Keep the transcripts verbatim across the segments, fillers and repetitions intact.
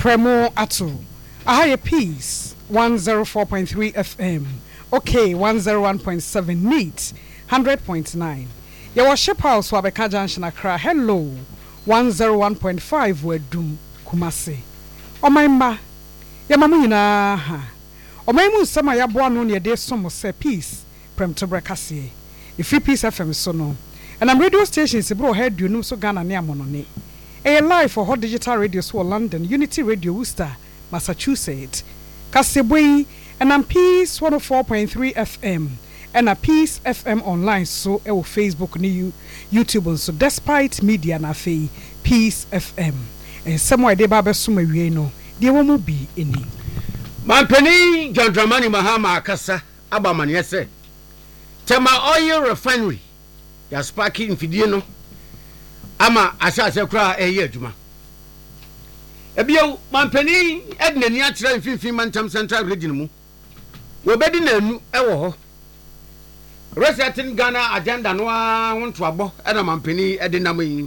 Premo Atu. Ahaya Peace one oh four point three F M. Okay, one oh one point seven Neat one hundred point nine. Yawa Ship House Wabeka Junction Accra. Hello. one oh one point five Wedum Kumasi. O my ma. Yamamu na ha. O my mu sama ya boa no ne de somo se Peace Prem to Brekasi. The Free Peace F M so no. And I'm radio stations bro head you know so Ghana ne amonone. A live for hot digital radio so London, Unity Radio Worcester, Massachusetts. Kasebwe and I'm Peace one oh four point three F M and a Peace F M online so e wo Facebook ni YouTube so despite media na fe Peace F M. And somewhere de ba beso mawie no, de wo mu bi eni. Mampeni John Dramani Mahama akasa abamane yese. Tema oil refinery. Ya sparky infidie no. Ama asase kura eye adwuma. Ebio mampeni ednani atra mfimfin mantam central region mu. Wo bedi nanu ewo ho. Resetting Ghana agenda no a wonto abo e na mampeni edinam yi.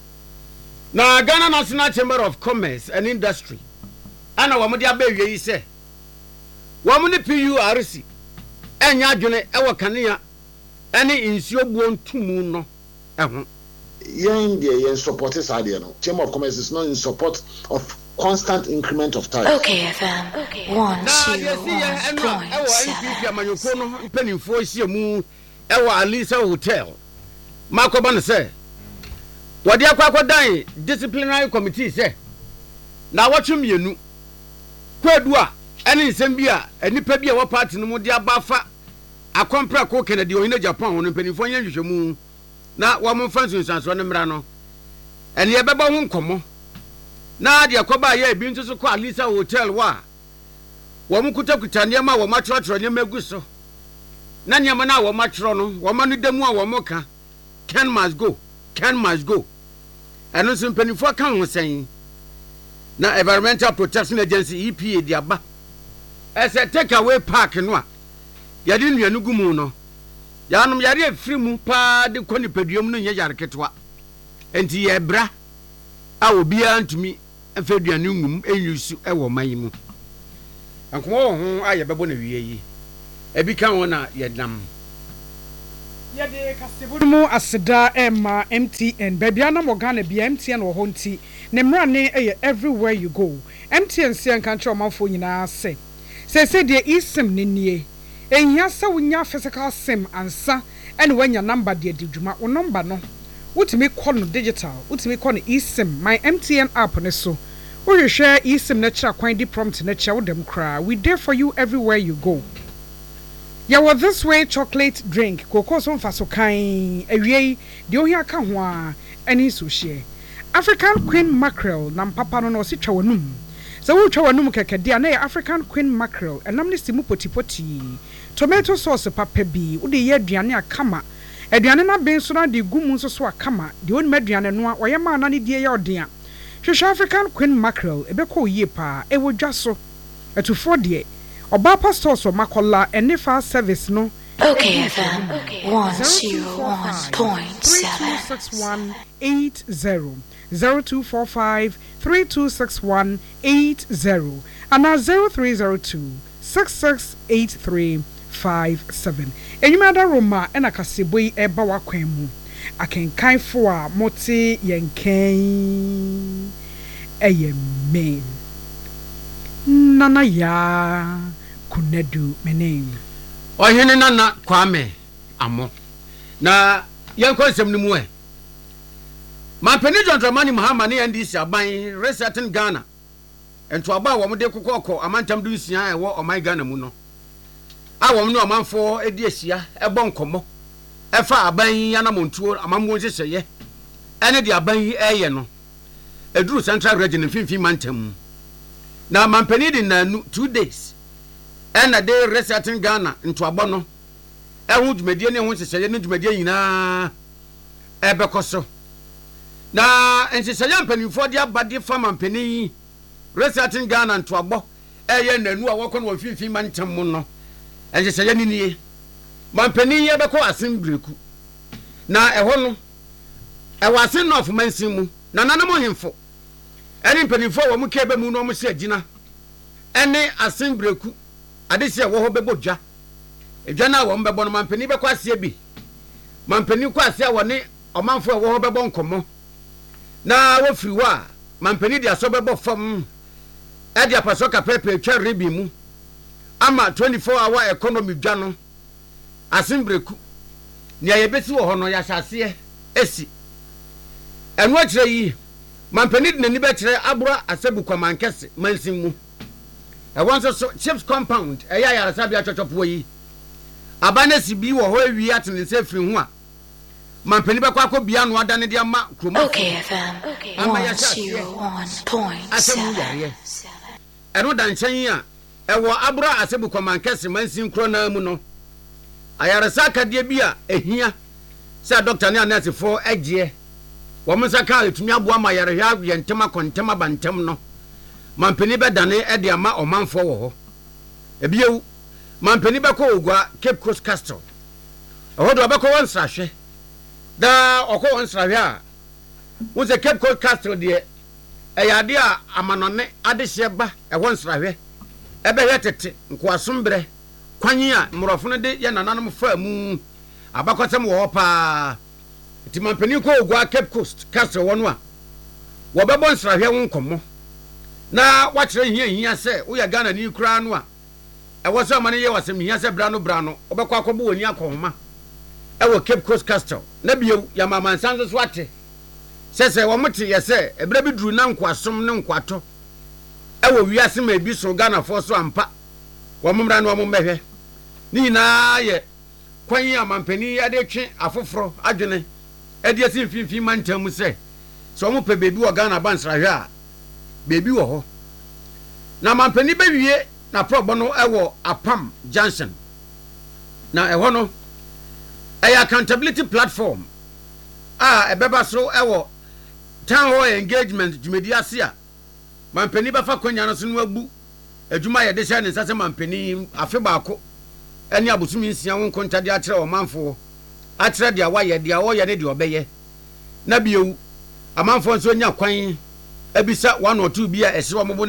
Na Ghana National Chamber of Commerce and Industry. Ana wo mode abawie yi se. Wo mo ne P U R C. Enya adwene ewo kanea ene insuo buo ntumu no eho. Yen the yen support is idea no. Chamber of Commerce is not in support of constant increment of tariff. Okay, F M. Okay. One, two, one, point seven. Pennyfo isi mu ewa Alisa Hotel. Makoba ne say. Wadi akwa dan disciplinary committee say. Na watwum yenu. Kwadu a ene nsem bi a enipa bi a wa party no mu de abafa akompra ko Kennedy o ina Japan ho pennyfo yen hwehwemu. Na wa mo fansu sanso ne mra no ene ye beba ho nkomo na de akoba ye bi ntuso ko Alisa Hotel wa wa mo kutakuta ne ma wa matrotro ne magu so na ne ma na wa matro no wa ma no demu a wa mo ka Ken must go Ken must go eno so mpanifo kan ho sen na Environmental Protection Agency E P A di aba ese take away park no a ye de nuanu gumu no yanum yare afiri mu pa de koni paduom no nya yare ketwa enti ye bra a obi antumi afeduane ngum enyusu e wo man mu ankomo ho aye bebo na wie yi ebi kan wona ye dam ye de kaseburu mu aseda emma M T N babia na mo Ghana bia M T N wo ho nti ne mra ne eye everywhere you go M T N se nka nche omafo nyina se se se de isim ne nie ehia sa wonya physical sim ansa ene wanya number de adwuma wo number no wotimi call no digital wotimi call no eSIM my M T N app ne so wo hwehwe eSIM na kira kwan di prompt na kira wo dem kra we there for you everywhere you go ya wa this way chocolate drink cocoa so mfa so kan awie de ohia ka ho a ene so share African Queen Mackerel na papa no no si twa wanum so wo twa wanum kekede na African Queen Mackerel enam ne simu potipoti tomato sauce papa bi wo de ye aduane akama aduane na ben so na de gumu so so akama de won maduane no a woye ma na ne die ye odea hwehwe African Queen Mackerel ebekọ yie pa e wodwa so atufo de oba pastor so makola enifa service no. Okay, F M. Okay. one oh one point seven. three two six one eight zero zero two four five three two six one eight zero and now zero three zero two six six eight three five seven. Enyumada Roma ena kaseboi eba wakwan mu. Akenkan fo a moti yenken eye me. Nana ya Kunedu menem. Ohene nana Kwame amo. Na yenko nsem ni mu e. Mampeni John Dramani Mahama ne N D C aban resetting Ghana. Ento aba wo mde kokoko amantam du nsia e wo oman Ghana mu no. Awom no amanfo edi asia ebo nkomo efa aban ya na montuo amamwo hyehyeye ene de aban yi eye no eduru Central Region mfimfin mantam na mampeni di na two days ena de resetting Ghana nto abo no ehu dwumadie ne hu hyehyeye ne dwumadie nyina ebekoso na enhyehyeye mpanimfo de abade fa mampeni resetting Ghana nto abo eye nanu a wokọ no mfimfin mantam mu no enje seye ni nie mampeni ye beko asembreku na eho no e wasen no of mansin mu na nanamo hemfo ɛne mpanimfoɔ wɔ mo kɛbɛ mu no mo se agina ɛne asembreku adesi ɛwɔ hɔ bɛbɔ dwa edwa na wɔ mo bɛbɔ no mampani bɛkɔ aseɛ bi mampani kɔ aseɛ wɔ ne ɔmanfoɔ ɛwɔ hɔ bɛbɔ nkɔmmɔ na wofiri hɔ a mampani de asɔ bɛbɔ fam ɛde apasɔ kapɛpɛ twa rebi mu ama twenty-four hour economy dwa no asembreku nea yɛbɛsi wɔ hɔ no yɛahyɛaseɛ esi ɛno akyerɛ yi mampani de n'ani bɛkyerɛ abora asabu kwamankɛse mansin mu ɛwɔ nso so chips compound ɛyɛ ayaresa bi atwɔtwɔpoɔ yi aba no si bi wɔ hɔ awie ate ne nsa firi ho a mampani bɛkɔ akɔ bia no adane de ama kuroma Okay F M one oh one point seven. ɛno da nkyɛn a ɛwɔ abora asabu kwamankɛse mansin kuro na mu no ayaresa akadeɛ bi a ehia sɛ doctor ne anɛsefoɔ agyeɛ wɔn nsa ka etumi aboa ma yarehwa yɛ ntɛm akɔntɛm abantɛm no mampani bɛdane ɛde ama ɔmanfoɔ wɔ hɔ ebiewu mampani bɛkɔ ogua Cape Coast Castle ɛhɔ do bɛkɔ wɔn nsrahwɛ daa ɔkɔ wɔn nsrahwɛ a wɔn sɛ Cape Coast Castle deɛ ɛyɛ ade a amanɔne adehyɛ ba ɛwɔ nsrahwɛ ɛbɛhwɛ tete nkoasombrɛ kwanyi a mmorɔfo no de yɛ nananom fa mu abakɔsɛm wɔ hɔ paa nti mampani kɔ ogua Cape Coast Castle wɔ no a wɔbɛbɔ nsrahwɛ wo nkɔmmɔ na wakyerɛ hia hia sɛ woyɛ Ghana ni kura no a ɛwɔ sɛ amane yɛ wasɛm hia sɛ bra no bra no wobɛkɔ akɔbɔ wani akɔhoma ɛwɔ Cape Coast Castle na bio yamamansan so so ate sɛ sɛ wɔn te yɛ sɛ ɛbrɛ bi duru na nkwasom ne nkwato ɛwɔ wiase ma ebi so Ghana fo so ampa wɔn mmra no wɔn mbɛhwɛ ne nyinaa yɛ kwan yi amampani ade twe afoforo adwene ɛde asi mfimfini mantam sɛ sɛ wɔn pɛ beebi wɔ Ghana bansrahwɛ a beebi wɔ hɔ na mampani bɛwie na prɔbɔ no ɛwɔ Apam Junction na ɛhɔ no ɛyɛ accountability platform a ɛbɛba so ɛwɔ town hall engagement dwumadi ase a mampani bɛfa kwanya no so no abu adwuma yɛde hyɛ ne nsa sɛ mampani afe baako ɛne abosom nsia wo nkontade akyerɛ ɔmanfoɔ akyerɛ deɛ wayɛ deɛ wɔyɛ ne deɛ ɔbɛyɛ na bio amanfoɔ nso nya kwan ebisa one or two bi a ɛhyɛ wɔn